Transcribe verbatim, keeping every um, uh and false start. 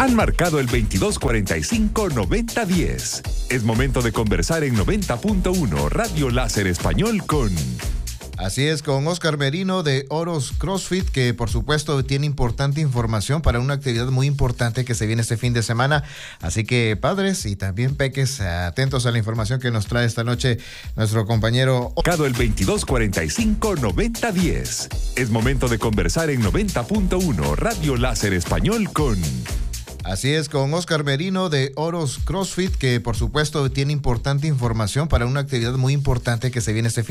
Han marcado el veintidós cuarenta y cinco noventa diez. Es momento de conversar en noventa punto uno Radio Láser Español con... Así es, con Oscar Merino de Oros CrossFit, que por supuesto tiene importante información para una actividad muy importante que se viene este fin de semana. Así que padres y también peques, atentos a la información que nos trae esta noche nuestro compañero. El veintidós cuarenta y cinco noventa diez. Es momento de conversar en noventa punto uno Radio Láser Español con... Así es, con Oscar Merino de Oros CrossFit, que por supuesto tiene importante información para una actividad muy importante que se viene este fin